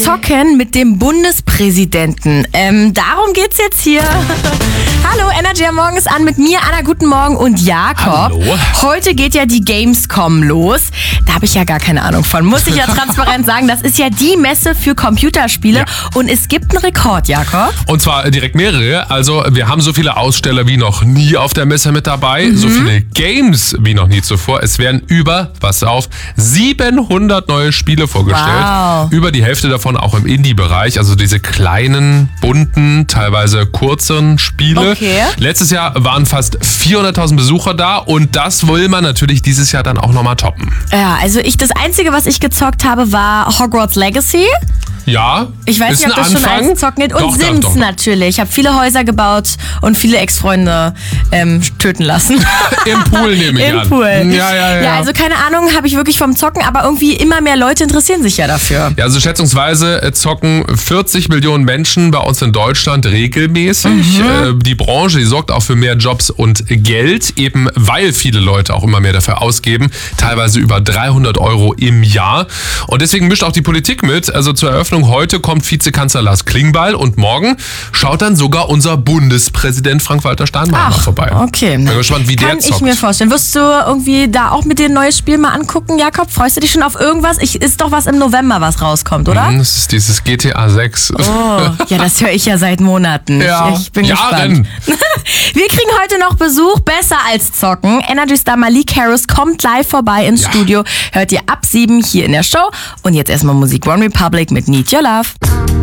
Zocken mit dem Bundespräsidenten. Darum geht's jetzt hier. Hallo, Energy am Morgen ist an mit mir, Anna, guten Morgen und Jakob. Hallo. Heute geht ja die Gamescom los. Da habe ich ja gar keine Ahnung von, muss ich ja transparent sagen. Das ist ja die Messe für Computerspiele und es gibt einen Rekord, Jakob. Und zwar direkt mehrere. Also wir haben so viele Aussteller wie noch nie auf der Messe mit dabei. So viele Games wie noch nie zuvor. Es werden über, pass auf, 700 neue Spiele vorgestellt. Wow. Über die Hälfte davon auch im Indie-Bereich. Also diese kleinen, bunten, teilweise kurzen Spiele. Okay. Letztes Jahr waren fast 400.000 Besucher da und das will man natürlich dieses Jahr dann auch nochmal toppen. Ja, also das Einzige, was ich gezockt habe, war Hogwarts Legacy. Ja, Ich weiß ist nicht, ob ein das schon Anfang. als Zocken geht. Und Doch, Sims doch. natürlich. Ich habe viele Häuser gebaut und viele Ex-Freunde töten lassen. Im Pool nehme ich Im an. Pool. Ja. Also keine Ahnung, habe ich wirklich vom Zocken, aber irgendwie immer mehr Leute interessieren sich ja dafür. Ja, also schätzungsweise zocken 40 Millionen Menschen bei uns in Deutschland regelmäßig. Die Branche, die sorgt auch für mehr Jobs und Geld, eben weil viele Leute auch immer mehr dafür ausgeben. Teilweise über 300 € im Jahr. Und deswegen mischt auch die Politik mit. Also zur Eröffnung heute kommt Vizekanzler Lars Klingbeil und morgen schaut dann sogar unser Bundespräsident Frank-Walter Steinmeier mal vorbei. Okay. Bin gespannt, wie der Kann zockt. ich mir vorstellen. Wirst du irgendwie da auch mit dir ein neues Spiel mal angucken, Jakob? Freust du dich schon auf irgendwas? Ist doch was im November, was rauskommt, oder? Das ist dieses GTA 6. Oh, ja, das höre ich ja seit Monaten. Ja, Ich bin Jahren. gespannt. Wir kriegen heute noch Besuch, besser als zocken. Energy Star Malik Harris kommt live vorbei ins Studio. Hört ihr ab 7 hier in der Show. Und jetzt erstmal Musik. One Republic mit Need Your Love.